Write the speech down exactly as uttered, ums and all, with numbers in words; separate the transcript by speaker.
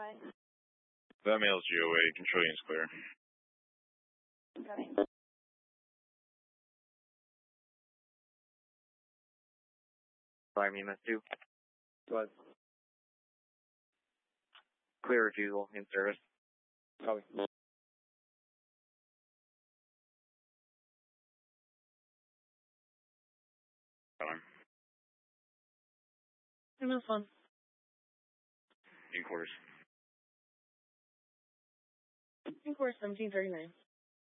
Speaker 1: Bye.
Speaker 2: That mail's G O A. Control unit's clear.
Speaker 1: Copy.
Speaker 3: Fire me, M S two.
Speaker 4: Go ahead.
Speaker 3: Clear refusal, in service.
Speaker 4: Copy.
Speaker 2: Time.
Speaker 1: M S one.
Speaker 2: In quarters.
Speaker 1: In course, seventeen thirty-nine.